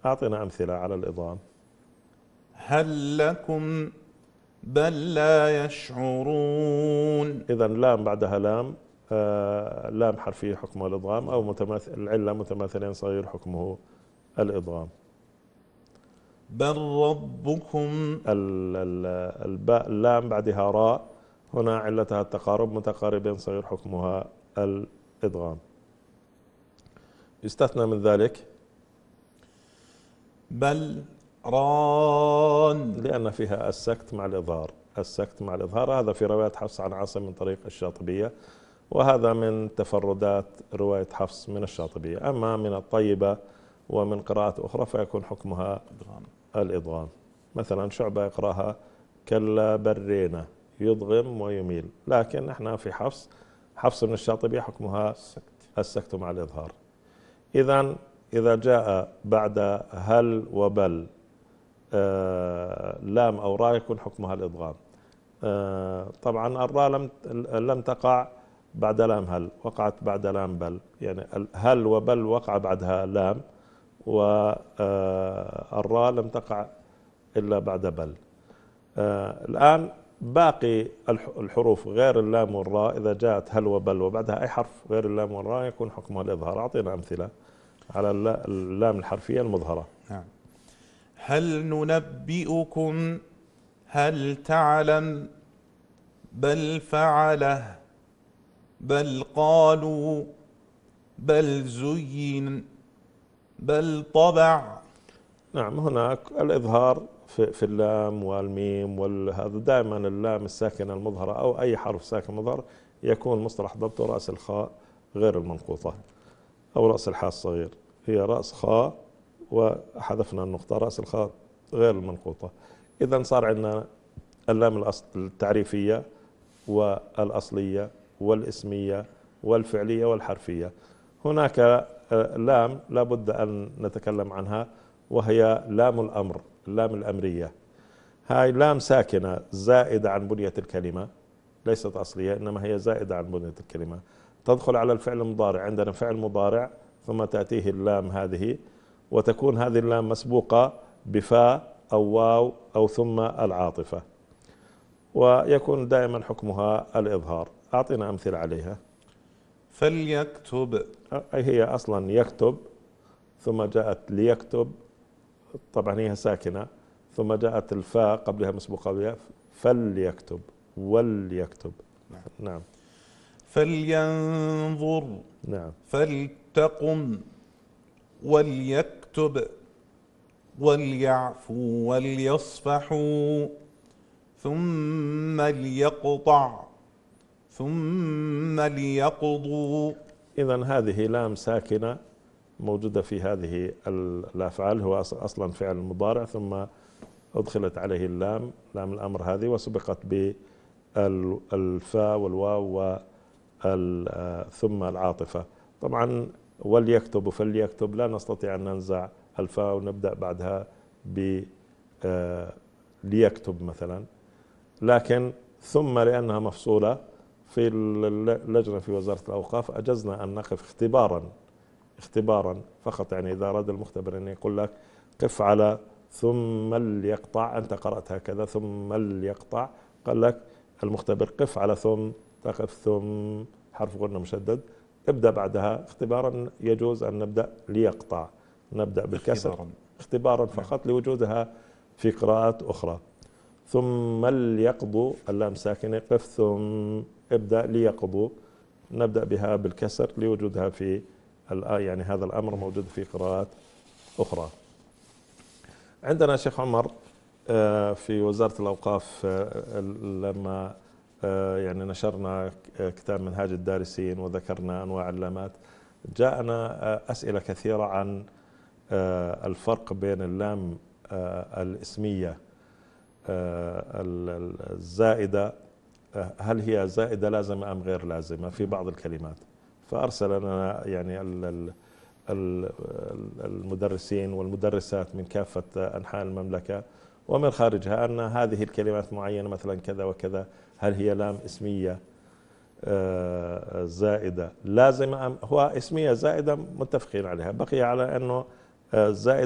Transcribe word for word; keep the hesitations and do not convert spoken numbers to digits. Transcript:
أعطنا أمثلة على الإضغام. هل لكم بل لا يشعرون. إذا لام بعدها لام، آه لام حرفية حكمه الإضغام، أو متماثل العلة متماثلين صغير حكمه الإضغام. بل ربكم. الباء اللام بعدها راء، هنا علتها التقارب، متقاربين صغير حكمها الإضغام. يستثنى من ذلك بل ران، لأن فيها السكت مع الإظهار، السكت مع الإظهار. هذا في رواية حفص عن عاصم من طريق الشاطبية، وهذا من تفردات رواية حفص من الشاطبية. أما من الطيبة ومن قراءات أخرى فيكون حكمها الإضغام. مثلا شعبة يقرأها كلا برينا، يضغم ويميل، لكن احنا في حفص حفص من الشاطبية حكمها السكت مع الإظهار. إذا إذا جاء بعد هل وبل آه لام أو راء يكون حكمها الإضغام. آه طبعا الراء لم لم تقع بعد لام هل، وقعت بعد لام بل، يعني هل وبل وقع بعدها لام، والراء لم تقع إلا بعد بل. آه الآن باقي الحروف غير اللام والراء إذا جاءت هل وبل وبعدها أي حرف غير اللام والراء يكون حكمها الإظهار. أعطينا أمثلة على اللام الحرفية المظهرة. نعم. هل ننبئكم، هل تعلم، بل فعله، بل قالوا، بل زين، بل طبع. نعم، هناك الإظهار في, في اللام والميم والهذا، دائما اللام الساكنة المظهرة أو أي حرف ساكن مظهر يكون مصطلح ضبطه رأس الخاء غير المنقوطة أو رأس الحاء الصغير، هي رأس خاء وحذفنا النقطة، رأس الخاء غير المنقوطة. إذا صار عندنا اللام التعريفية والأصلية والاسمية والفعلية والحرفية. هناك لام لابد أن نتكلم عنها وهي لام الأمر، اللام الأمرية. هاي لام ساكنة زائدة عن بنية الكلمة، ليست أصلية إنما هي زائدة عن بنية الكلمة، تدخل على الفعل المضارع. عندنا فعل مضارع ثم تأتيه اللام هذه، وتكون هذه اللام مسبوقة بفاء أو واو أو ثم العاطفة، ويكون دائما حكمها الإظهار. أعطينا أمثلة عليها. فليكتب، أي هي أصلا يكتب ثم جاءت ليكتب، طبعا هي ساكنة، ثم جاءت الفاء قبلها مسبوقة بها، فليكتب وليكتب. نعم. نعم. فلينظر، نعم. فلتقم، وليكتب، وليعفوا وليصفحوا، ثم ليقطع، ثم ليقضوا. إذا هذه لام ساكنة موجودة في هذه الأفعال، هو أصلا فعل مضارع ثم أدخلت عليه اللام، لام الأمر هذه، وسبقت بالفاء والواو ثم العاطفة. طبعا وليكتب وفليكتب لا نستطيع أن ننزع الفاء ونبدأ بعدها ب ليكتب مثلا، لكن ثم لأنها مفصولة في اللجنة في وزارة الأوقاف أجزنا أن نقف اختبارا اختبارا فقط. يعني إذا أراد المختبر أن يقول لك قف على ثم ليقطع، أنت قرأت هكذا ثم ليقطع، قال لك المختبر قف على ثم، تقف ثم حرف غنة مشدد، ابدأ بعدها اختبارا. يجوز أن نبدأ ليقطع، نبدأ بالكسر اختبارا, اختبارا فقط لوجودها في قراءات أخرى. ثم ليقضوا اللام ساكنة، قف ثم ابدأ ليقضوا، نبدأ بها بالكسر لوجودها في الآية، يعني هذا الأمر موجود في قراءات أخرى. عندنا شيخ عمر في وزارة الأوقاف لما يعني نشرنا كتاب منهاج الدارسين وذكرنا أنواع اللامات، جاءنا أسئلة كثيرة عن الفرق بين اللام الاسمية الزائدة، هل هي زائدة لازمة أم غير لازمة في بعض الكلمات. فأرسل لنا يعني المدرسين والمدرسات من كافة أنحاء المملكة ومن خارجها أن هذه الكلمات معينة مثلا كذا وكذا، هل هي لام اسمية زائدة لازمة أم هو اسمية زائدة متفقين عليها. بقي على أنه زائد